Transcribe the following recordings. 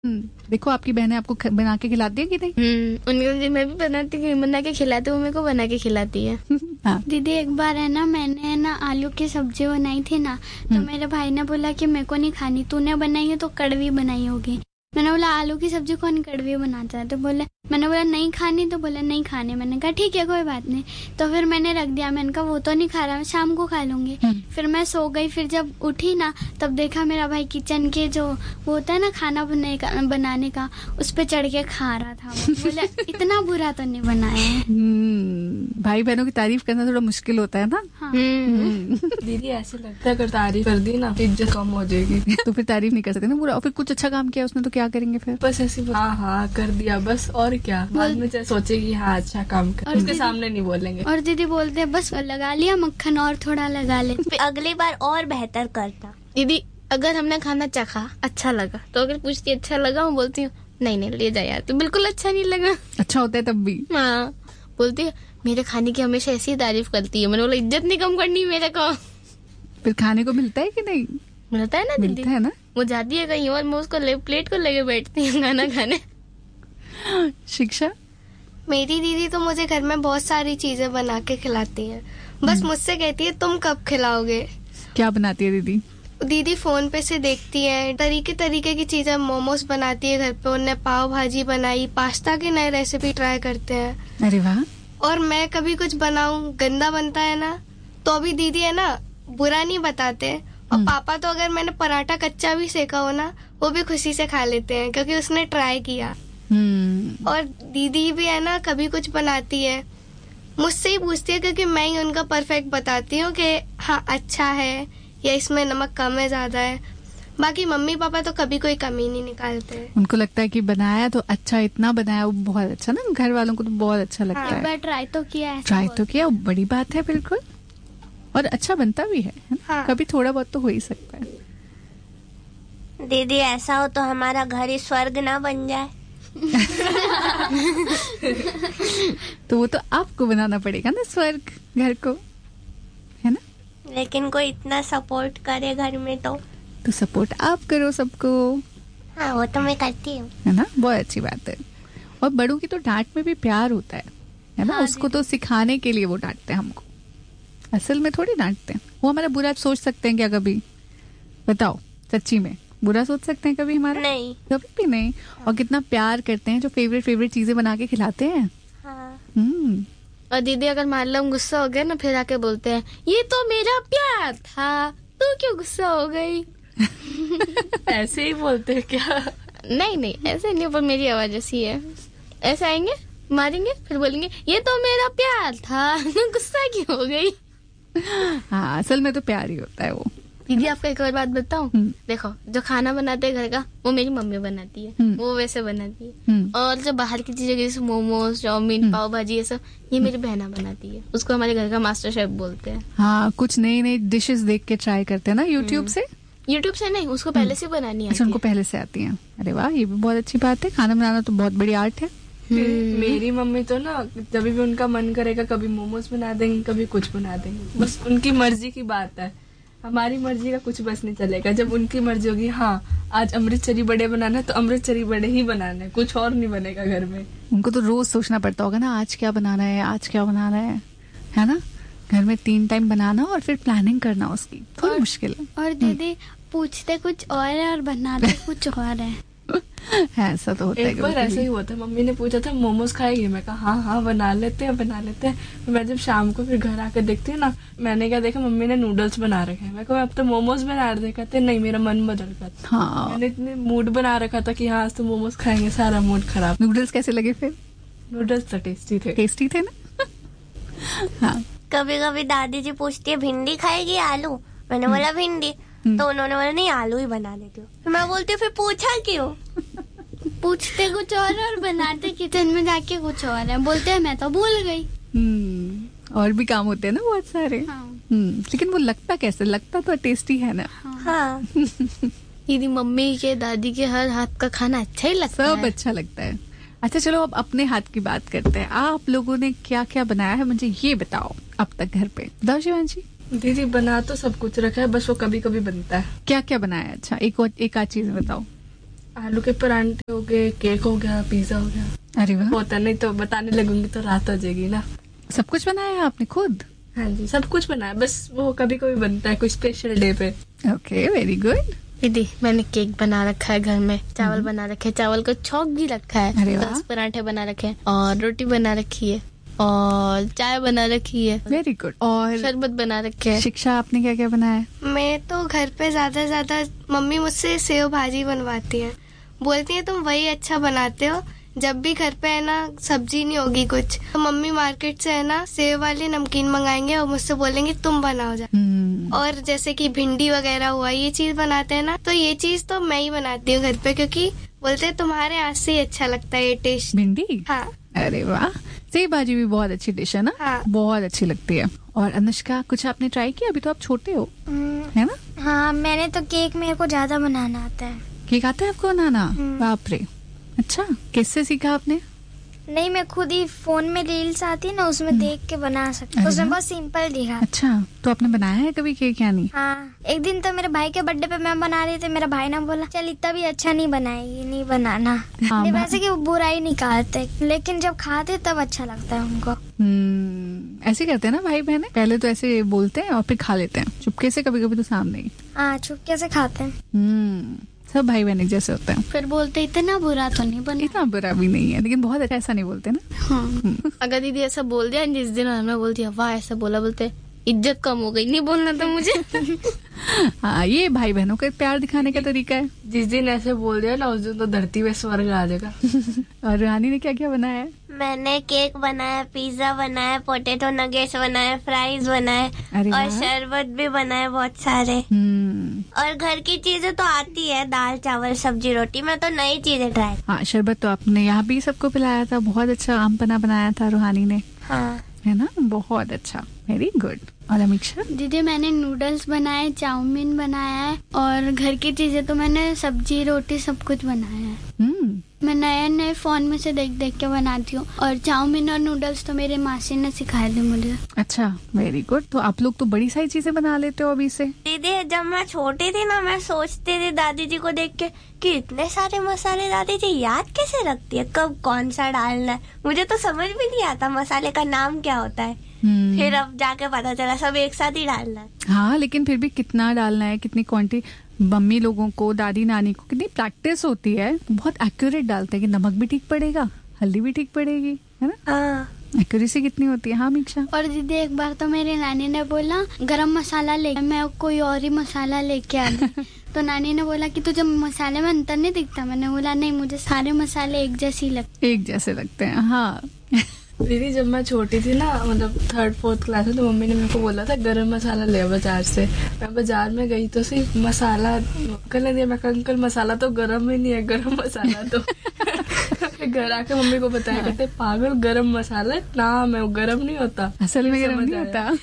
देखो आपकी बहनें आपको बना के खिलाती है कि नहीं? उनके लिए मैं भी बना के खिलाती हूँ, मेरे को बना के खिलाती है। हाँ। दीदी एक बार है ना, मैंने ना आलू की सब्जी बनाई थी ना, तो मेरे भाई ने बोला कि मेरे को नहीं खानी, तूने बनाई है तो कड़वी बनाई होगी। मैंने बोला आलू की सब्जी कौन कड़वी बनाता है, तो बोले, मैंने बोला नहीं खानी, तो बोला नहीं खानी। मैंने कहा ठीक है कोई बात नहीं, तो फिर मैंने रख दिया। मैंने कहा वो तो नहीं खा रहा, मैं शाम को खा लूंगी। फिर मैं सो गई। फिर जब उठी ना, तब देखा मेरा भाई किचन के जो वो होता है ना खाना बनाने का, उस पे चढ़ के खा रहा था। बोले इतना बुरा तो नहीं बनाया है। भाई बहनों की तारीफ करना थोड़ा मुश्किल होता है ना। हाँ। दीदी ऐसे लगता है अगर तारीफ कर दी ना इज्जत कम हो जाएगी। तो फिर तारीफ नहीं कर सकते ना पूरा। और फिर कुछ अच्छा काम किया उसने तो क्या करेंगे फिर? बस ऐसे हाँ कर दिया बस, और क्या। बाद में सोचेगी हाँ अच्छा काम कर, उसके सामने नहीं बोलेंगे। और दीदी बोलते हैं बस लगा लिया मक्खन, और थोड़ा लगा ले, अगली बार और बेहतर करता। दीदी अगर हमने खाना चखा अच्छा लगा, तो अगर पूछती अच्छा लगा, मैं बोलती हूँ नहीं ले जा यार, तो बिल्कुल अच्छा नहीं लगा। अच्छा होता है तब भी? हाँ, बोलती है मेरे खाने की हमेशा ऐसी तारीफ करती है। मैंने बोला इज्जत नहीं कम करनी मेरे को। फिर खाने को मिलता है कि नहीं? मिलता है ना दीदी, मिलता है ना। वो जाती है कहीं और, मैं उसको प्लेट को लेके बैठती हूँ खाना खाने। शिक्षा? मेरी दीदी तो मुझे घर में बहुत सारी चीजें बना के खिलाती है, बस मुझसे कहती है तुम कब खिलाओगे। क्या बनाती है दीदी? दीदी फोन पे से देखती है, तरीके तरीके की चीजें, मोमोज बनाती है घर पे, उन्हें पाव भाजी बनाई, पास्ता की नई रेसिपी ट्राई करते हैं। अरे वाह। और मैं कभी कुछ बनाऊं गंदा बनता है ना, तो अभी दीदी है ना बुरा नहीं बताते। और पापा तो अगर मैंने पराठा कच्चा भी सेका हो ना, वो भी खुशी से खा लेते हैं क्योंकि उसने ट्राई किया। और दीदी भी है ना कभी कुछ बनाती है, मुझसे ही पूछती है क्योंकि मैं ही उनका परफेक्ट बताती हूँ कि हाँ अच्छा है या इसमें नमक कम है ज्यादा है। बाकी मम्मी पापा तो कभी कोई कमी नहीं निकालते। उनको लगता है कि बनाया तो अच्छा, इतना बनाया वो बहुत अच्छा ना, घर वालों को तो बहुत अच्छा लगता है। एक बार ट्राई तो किया है। ट्राई तो किया, बड़ी बात है बिल्कुल। और अच्छा बनता भी है ना? हाँ। कभी थोड़ा बहुत तो हो ही सकता है। दीदी ऐसा हो तो हमारा घर ही स्वर्ग ना बन जाए। तो वो तो आपको बनाना पड़ेगा ना स्वर्ग घर को, है ना। लेकिन कोई इतना सपोर्ट करे घर में तो सपोर्ट आप करो सबको। हाँ वो तो मैं करती हूँ, है ना, बहुत अच्छी बात है। और बड़ों की तो डांट में भी प्यार होता है ना। हाँ, उसको तो सिखाने के लिए वो डांटते हैं हमको, असल में थोड़ी डांटते हैं। वो हमारा बुरा सोच सकते हैं क्या कभी? बताओ, सच्ची में बुरा सोच सकते हैं कभी हमारा? नहीं, कभी भी नहीं। और कितना प्यार करते हैं, जो फेवरेट चीजें बना के खिलाते हैं। हाँ। और दीदी अगर मान लो हम गुस्सा हो गए ना, फिर आके बोलते हैं ये तो मेरा प्यार था, तू क्यों गुस्सा हो गई? ऐसे ही बोलते हैं क्या? नहीं ऐसे नहीं, पर मेरी आवाज ऐसी है। ऐसे आएंगे, मारेंगे, फिर बोलेंगे ये तो मेरा प्यार था, गुस्सा क्यों हो गई? हाँ, असल में तो प्यार ही होता है वो। दीदी आपको एक और बात बताऊं? देखो, जो खाना बनाते हैं घर का, वो मेरी मम्मी बनाती है, वो वैसे बनाती है। और जो बाहर की चीजें जैसे मोमोज, चाउमीन, पाव भाजी, ये सब ये मेरी बहना बनाती है। उसको हमारे घर का मास्टर शेफ बोलते हैं। हाँ, कुछ नई डिशेस देख के ट्राई करते हैं ना यूट्यूब से। यूट्यूब से नहीं, उसको पहले से बनानी आती है। उनको पहले से आती है। अरे वाह, ये भी बहुत अच्छी बात है। खाना बनाना तो बहुत बड़ी आर्ट है। मेरी मम्मी तो ना जब भी उनका मन करेगा कभी मोमोज बना देंगे, कभी कुछ बना देंगे। बस उनकी मर्जी की बात है, हमारी मर्जी का कुछ बस नहीं चलेगा। जब उनकी मर्जी होगी हाँ आज अमृतसरी बड़े बनाना है, तो अमृतसरी बड़े ही बनाने, कुछ और नहीं बनेगा घर में। उनको तो रोज सोचना पड़ता होगा ना, आज क्या बनाना है, आज क्या बनाना है ना। घर में 3 टाइम बनाना और फिर प्लानिंग करना उसकी थोड़ी मुश्किल है। और दीदी पूछते कुछ और है और बनाते कुछ और है। ऐसा तो होता है। एक बार ऐसा ही हुआ था, मम्मी ने पूछा था मोमोज खाएगी, मैं कहा हाँ बना लेते हैं। मैं जब शाम को फिर घर आकर देखती हूँ ना, मैंने क्या देखा, मम्मी ने नूडल्स बना रखे हैं। मैं कहा अब तो मोमोज बना रहे, कहते नहीं मेरा मन बदल गया। हाँ, मैंने इतने मूड बना रखा था कि हाँ आज तो मोमोज खाएंगे, सारा मूड खराब। नूडल्स कैसे लगे फिर? नूडल्स तो टेस्टी थे ना। हाँ, कभी कभी दादी जी पूछती है भिंडी खाएगी आलू, मैंने बोला भिंडी, तो उन्होंने बोला नहीं आलू ही बना देती हूँ। मैं बोलती हूँ फिर पूछा क्यों? पूछते कुछ और बनाते किचन में जाके कुछ और है, बोलते हैं मैं तो भूल गई। और भी काम होते हैं ना बहुत सारे। हाँ। लेकिन वो लगता कैसे? लगता तो टेस्टी है ना। हाँ। दीदी मम्मी के दादी के हर हाथ का खाना अच्छा ही लगता है। सब अच्छा लगता है। अच्छा चलो अब अपने हाथ की बात करते हैं। आप लोगों ने क्या क्या बनाया है मुझे ये बताओ अब तक घर पे। बताओ शिवांशी। दीदी बना तो सब कुछ रखा है, बस वो कभी कभी बनता है। क्या क्या बनाया? अच्छा एक आध चीज बताओ। आलू के परांठे हो गए, केक हो गया, पिज्जा हो गया। अरे वाह, होता नहीं तो बताने लगूंगी तो रात हो जाएगी ना। सब कुछ बनाया है आपने खुद? हाँ जी, सब कुछ बनाया, बस वो कभी कभी बनता है कोई स्पेशल डे पे। Okay, very good. दीदी मैंने केक बना रखा है घर में, चावल बना रखे हैं, चावल को छौंक भी रखा है, अरे वाह। 10 पराठे बना रखे हैं और रोटी बना रखी है और चाय बना रखी है, वेरी गुड। और शरबत बना रखे है। शिक्षा, आपने क्या क्या बनाया है? मैं तो घर पे ज्यादा मम्मी मुझसे सेव भाजी बनवाती है, बोलती है तुम वही अच्छा बनाते हो। जब भी घर पे है ना सब्जी नहीं होगी कुछ तो मम्मी मार्केट से है ना सेव वाली नमकीन मंगाएंगे और मुझसे बोलेंगे तुम बनाओ जा। और जैसे कि भिंडी वगैरह हुआ, ये चीज बनाते हैं ना, तो ये चीज तो मैं ही बनाती हूँ घर पे, क्योंकि बोलते हैं तुम्हारे हाथ से ही अच्छा लगता है ये टेस्ट। भिंडी? हाँ। अरे वाह, सेव भाजी भी बहुत अच्छी डिश है ना। हाँ। बहुत अच्छी लगती है। और अनुष्का, कुछ आपने ट्राई किया? अभी तो आप छोटे हो, है ना? हाँ, मैंने तो केक मेरे को ज्यादा बनाना आता है। केक आता है आपको बनाना? बाप रे, अच्छा, किससे सीखा आपने? नहीं, मैं खुद ही फोन में रील्स आती है ना, उसमें देख के बना सकती हूँ। अरे उसमें वाह। बहुत सिंपल दिखा। अच्छा, तो आपने बनाया है कभी केक या नहीं? हाँ, एक दिन तो मेरे भाई के बर्थडे पे मैं बना रही थी, मेरा भाई ना बोला चल इतना भी अच्छा नहीं बनाएगी, नहीं बनाना। हाँ, नहीं, वैसे कि वो बुराई निकालते, लेकिन जब खाते तब अच्छा लगता है उनको। ऐसे करते हैं ना भाई बहने, पहले तो ऐसे बोलते हैं और फिर खा लेते हैं चुपके से, कभी कभी तो सामने ही। हाँ, चुपके से खाते हैं। सब भाई बहन एक जैसे होते हैं। फिर बोलते इतना बुरा तो नहीं बना। इतना बुरा भी नहीं है, लेकिन बहुत अच्छा ऐसा नहीं बोलते ना। हाँ। अगर दीदी ऐसा बोल दिया जिस दिन हमने बोल दिया वाह ऐसा बोला, बोलते इज्जत कम हो गई, नहीं बोलना था मुझे। हाँ, ये भाई बहनों का प्यार दिखाने का तरीका है। जिस दिन ऐसे बोल दिया ना उस दिन तो धरती पे स्वर्ग आ जाएगा। और रुहानी ने क्या क्या बनाया है? मैंने केक बनाया, पिज्जा बनाया, पोटैटो नगेट्स बनाए, फ्राइज बनाए अरे और वाह। शरबत भी बनाए बहुत सारे। और घर की चीजें तो आती है, दाल चावल सब्जी रोटी। मैं तो नई चीजें ट्राई। हाँ, शरबत तो आपने यहाँ भी सबको पिलाया था, बहुत अच्छा आम पन्ना बनाया था रुहानी ने, हाँ। है ना? बहुत अच्छा, वेरी गुड। और अमीक्षा? दीदी मैंने नूडल्स बनाए, चाउमीन बनाया है और घर की चीजें तो मैंने सब्जी रोटी सब कुछ बनाया है। मैं नए नए फोन में से देख देख के बनाती हूँ और चाउमीन और नूडल्स तो मेरे मासी ने सिखाए थे मुझे। अच्छा, वेरी गुड। तो आप लोग तो बड़ी सारी चीजें बना लेते हो अभी से। दीदी जब मैं छोटी थी ना, मैं सोचती थी दादी जी को देख के कि इतने सारे मसाले दादी जी याद कैसे रखती है, कब कौन सा डालना है। मुझे तो समझ भी नहीं आता मसाले का नाम क्या होता है। फिर अब जाके पता चला सब एक साथ ही डालना है। हाँ, लेकिन फिर भी कितना डालना है, कितनी क्वांटिटी, मम्मी लोगों को, दादी नानी को कितनी प्रैक्टिस होती है, बहुत एक्यूरेट डालते हैं कि नमक भी ठीक पड़ेगा, हल्दी भी ठीक पड़ेगी, है ना? हाँ। एक्यूरेसी कितनी होती है। हाँ मीक्षा? और दीदी एक बार तो मेरी नानी ने बोला गरम मसाला ले, मैं कोई और ही मसाला लेके आ गई। तो नानी ने बोला कि तुझे मसाले में अंतर नहीं दिखता? मैंने बोला नहीं, मुझे सारे मसाले एक जैसे ही लगते। एक जैसे लगते हैं, हाँ। दीदी जब मैं छोटी थी ना, मतलब 3rd 4th क्लास में, तो मम्मी ने मेरे को बोला था गरम मसाला ले बाजार से। मैं बाजार में गई तो सिर्फ मसाला करने दिया, मैं कहा अंकल मसाला तो गरम ही नहीं है, गरम मसाला तो। फिर घर आके मम्मी को बताया, कहते पागल गरम मसाला नाम है, वो गरम नहीं होता, असल में गरम नहीं होता।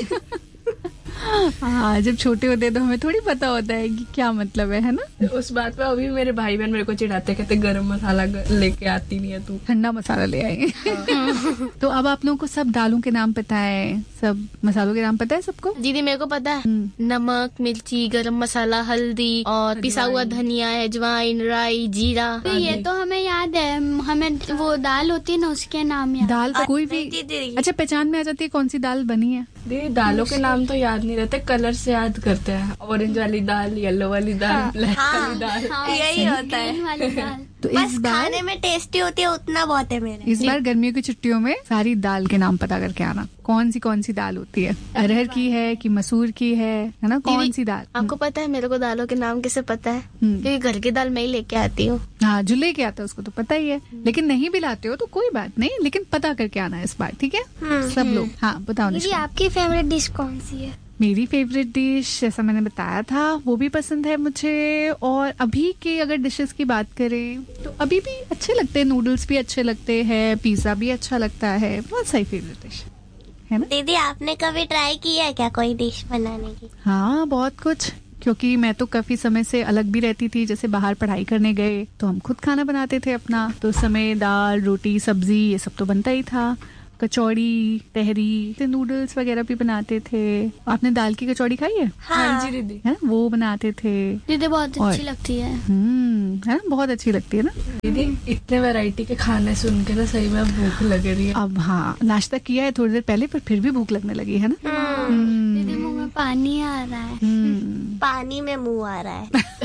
हाँ, जब छोटे होते हैं तो हमें थोड़ी पता होता है कि क्या मतलब है ना? उस बात पे अभी मेरे भाई बहन मेरे को चिढ़ाते, कहते गरम मसाला लेके आती नहीं है तू, ठंडा मसाला ले आए। तो अब आप लोगों को सब दालों के नाम पता है, सब मसालों के नाम पता है सबको? दीदी मेरे को पता है, नमक, मिर्ची, गरम मसाला, हल्दी और पिसा हुआ धनिया, अजवाइन, राई, जीरा। तो ये तो हमें याद है, हमें वो दाल होती है ना उसके नाम याद। दाल तो कोई भी अच्छा पहचान में आ जाती है कौन सी दाल बनी है। दीदी दालों के नाम तो याद नहीं रहते, कलर से याद करते हैं। ऑरेंज वाली दाल, येलो वाली दाल, ब्लैक वाली दाल। यही होता है। ग्रीन वाली दाल। तो बस इस बार खाने में टेस्टी होती है, उतना बहुत है मेरे। इस बार गर्मियों की छुट्टियों में सारी दाल के नाम पता करके आना, कौन सी दाल होती है, अरहर की है कि मसूर की है ना? कौन सी दाल? आपको पता है मेरे को दालों के नाम कैसे पता है? हम्म। क्योंकि घर की दाल मैं ही लेके आती हूँ। हाँ, जो लेके आता है उसको तो पता ही है, लेकिन नहीं भी लाते हो तो कोई बात नहीं, लेकिन पता करके आना है इस बार, ठीक है? सब लोग। हाँ बताओ दीदी निष्का। आपकी फेवरेट डिश कौन सी है? मेरी फेवरेट डिश जैसा मैंने बताया था वो भी पसंद है मुझे। और अभी की अगर डिशेस की बात करें तो अभी भी अच्छे लगते हैं, नूडल्स भी अच्छे लगते हैं, पिज्जा भी अच्छा लगता है, बहुत सारी फेवरेट डिश है ना। दीदी आपने कभी ट्राई किया है क्या कोई डिश बनाने की? हाँ, बहुत कुछ, क्योंकि मैं तो काफी समय से अलग भी रहती थी। जैसे बाहर पढ़ाई करने गए तो हम खुद खाना बनाते थे अपना, तो उस समय दाल रोटी सब्जी ये सब तो बनता ही था। कचौड़ी, तहरी, नूडल्स वगैरह भी बनाते थे। आपने दाल की कचौड़ी खाई है? हाँ जी दीदी, है वो बनाते थे दीदी, बहुत अच्छी लगती है। है ना, बहुत अच्छी लगती है ना दीदी। इतने वैरायटी के खाने सुन के ना सही में भूख लग रही है। अब हाँ, नाश्ता किया है थोड़ी देर पहले, पर फिर भी भूख लगने लगी है ना। दीदी मुंह में पानी आ रहा है। पानी में मुंह आ रहा है।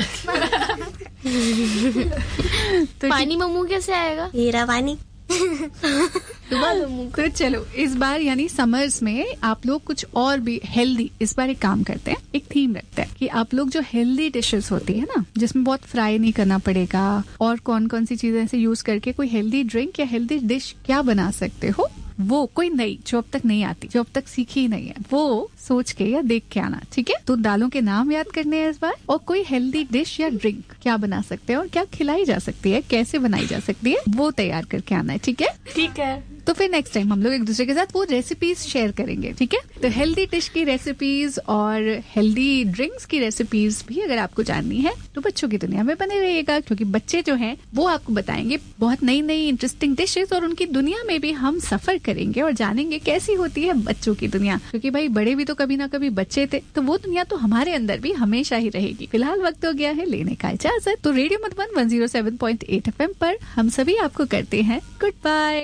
तो पानी में मुंह कैसे आएगा? हीरा पानी। तो चलो इस बार यानी समर्स में आप लोग कुछ और भी हेल्दी, इस बार एक काम करते हैं, एक थीम रखते हैं कि आप लोग जो हेल्दी डिशेस होती है ना, जिसमें बहुत फ्राई नहीं करना पड़ेगा, और कौन कौन सी चीजें ऐसे यूज करके कोई हेल्दी ड्रिंक या हेल्दी डिश क्या बना सकते हो, वो कोई नई जो अब तक नहीं आती, जो अब तक सीखी ही नहीं है, वो सोच के या देख के आना। ठीक है, तो दालों के नाम याद करने हैं इस बार, और कोई हेल्दी डिश या ड्रिंक क्या बना सकते हैं और क्या खिलाई जा सकती है, कैसे बनाई जा सकती है, वो तैयार करके आना है। ठीक है, ठीक है। तो फिर नेक्स्ट टाइम हम लोग एक दूसरे के साथ वो रेसिपीज शेयर करेंगे। ठीक है, तो हेल्दी डिश की रेसिपीज और हेल्दी ड्रिंक्स की रेसिपीज भी अगर आपको जाननी है तो बच्चों की दुनिया में बने रहिएगा, क्योंकि बच्चे जो हैं वो आपको बताएंगे बहुत नई नई इंटरेस्टिंग डिशेस, और उनकी दुनिया में भी हम सफर करेंगे और जानेंगे कैसी होती है बच्चों की दुनिया, क्योंकि भाई बड़े भी तो कभी ना कभी बच्चे थे, तो वो दुनिया तो हमारे अंदर भी हमेशा ही रहेगी। फिलहाल वक्त हो गया है लेने का इजाजत। तो रेडियो मधुबन 107.8 FM पर हम सभी आपको करते हैं गुड बाय।